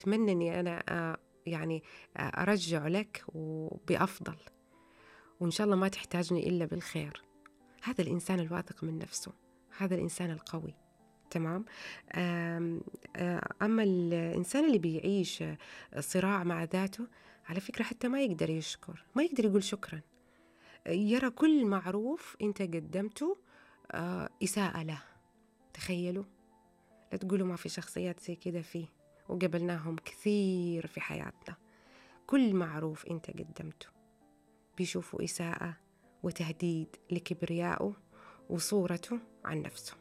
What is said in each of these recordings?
أتمنى إني أنا يعني أرجع لك وبأفضل، وإن شاء الله ما تحتاجني إلا بالخير. هذا الإنسان الواثق من نفسه، هذا الإنسان القوي. تمام. أما الإنسان اللي بيعيش صراع مع ذاته، على فكرة حتى ما يقدر يشكر، ما يقدر يقول شكرا. يرى كل معروف أنت قدمته إساءة له. تخيلوا، لا تقولوا ما في شخصيات زي كده فيه، وقبلناهم كثير في حياتنا. كل معروف أنت قدمته بيشوفوا إساءة وتهديد لكبريائه وصورته عن نفسه.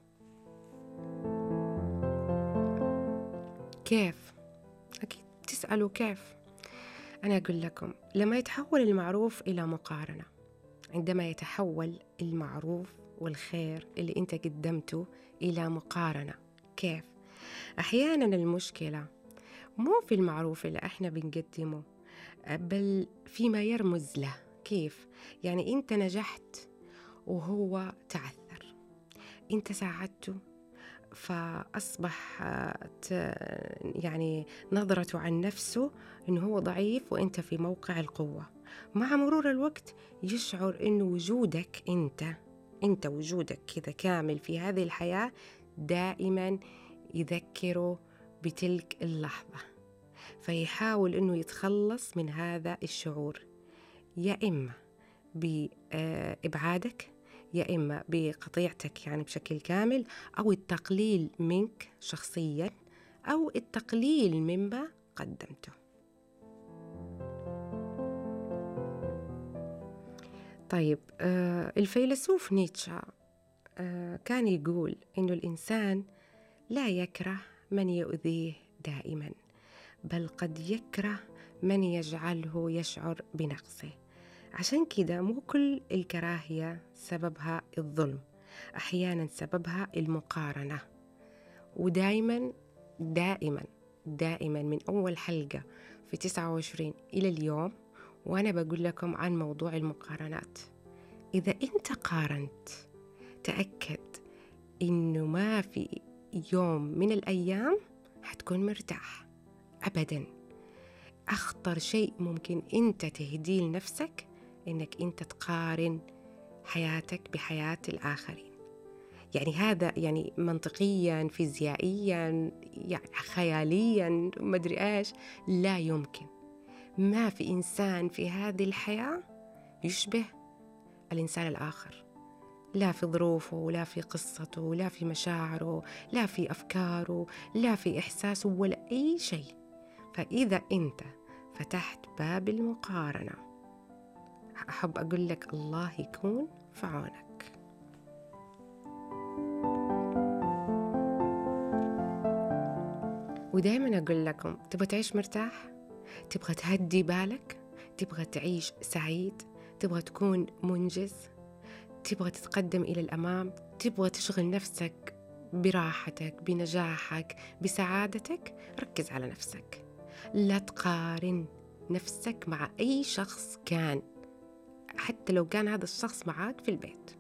كيف؟ أكيد تسألوا كيف. أنا أقول لكم، لما يتحول المعروف إلى مقارنة، عندما يتحول المعروف والخير اللي أنت قدمته إلى مقارنة. كيف؟ أحيانا المشكلة مو في المعروف اللي احنا بنقدمه، بل فيما يرمز له. كيف؟ يعني انت نجحت وهو تعثر، انت ساعدته فأصبح يعني نظرته عن نفسه إنه هو ضعيف وإنت في موقع القوة. مع مرور الوقت يشعر إنه وجودك أنت وجودك كذا كامل في هذه الحياة دائما يذكره بتلك اللحظة، فيحاول إنه يتخلص من هذا الشعور، يا إما بإبعادك، يا إما بقطيعتك يعني بشكل كامل، أو التقليل منك شخصيا، أو التقليل مما قدمته. طيب، الفيلسوف نيتشه كان يقول إنه الإنسان لا يكره من يؤذيه دائما، بل قد يكره من يجعله يشعر بنقصه. عشان كده مو كل الكراهية سببها الظلم، أحيانا سببها المقارنة. ودائما دائما دائما من أول حلقة في 29 إلى اليوم وأنا بقول لكم عن موضوع المقارنات. إذا أنت قارنت، تأكد إنه ما في يوم من الأيام حتكون مرتاح أبدا. أخطر شيء ممكن أنت تهديه لنفسك إنك أنت تقارن حياتك بحياة الآخرين. يعني هذا يعني منطقيا، فيزيائيا، يعني خياليا، مدري إيش، لا يمكن. ما في إنسان في هذه الحياة يشبه الإنسان الآخر، لا في ظروفه، ولا في قصته، ولا في مشاعره، لا في أفكاره، لا في إحساسه، ولا أي شيء. فإذا أنت فتحت باب المقارنة، أحب أقول لك الله يكون في عونك. ودائما أقول لكم، تبغى تعيش مرتاح، تبغى تهدي بالك، تبغى تعيش سعيد، تبغى تكون منجز، تبغى تتقدم إلى الأمام، تبغى تشغل نفسك براحتك، بنجاحك، بسعادتك، ركز على نفسك. لا تقارن نفسك مع أي شخص كان، حتى لو كان هذا الشخص معاك في البيت.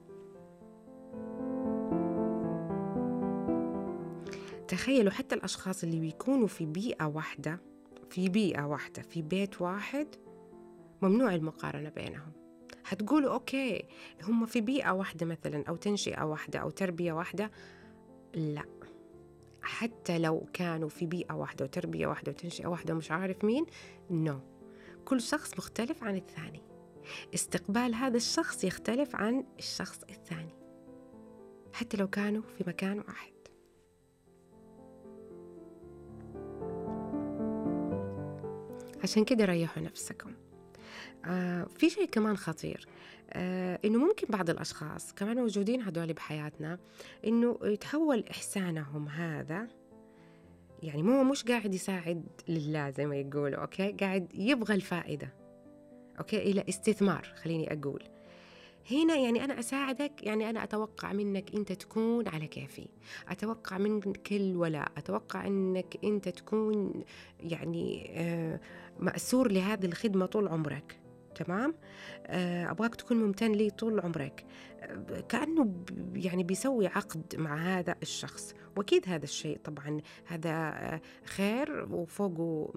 تخيلوا حتى الأشخاص اللي بيكونوا في بيئة واحدة، في بيت واحد، ممنوع المقارنة بينهم. هتقولوا أوكي، هم في بيئة واحدة مثلا، أو تنشئة واحدة، أو تربية واحدة. لا، حتى لو كانوا في بيئة واحدة وتربية واحدة وتنشئة واحدة ومش عارف مين، كل شخص مختلف عن الثاني. استقبال هذا الشخص يختلف عن الشخص الثاني، حتى لو كانوا في مكان واحد. عشان كده ريحوا نفسكم. في شيء كمان خطير، إنه ممكن بعض الأشخاص كمان موجودين هدول بحياتنا، إنه يتحول إحسانهم هذا، يعني مش قاعد يساعد لله زي ما يقولوا، أوكي، قاعد يبغى الفائدة، أوكي، إلى استثمار. خليني أقول هنا، يعني أنا أساعدك، يعني أنا أتوقع منك أنت تكون على كيفي، أتوقع منك الولاء، أتوقع أنك أنت تكون يعني مأسور لهذه الخدمة طول عمرك. تمام. أبغاك تكون ممتن لي طول عمرك. كأنه يعني بيسوي عقد مع هذا الشخص، وأكيد هذا الشيء طبعا هذا خير وفوقه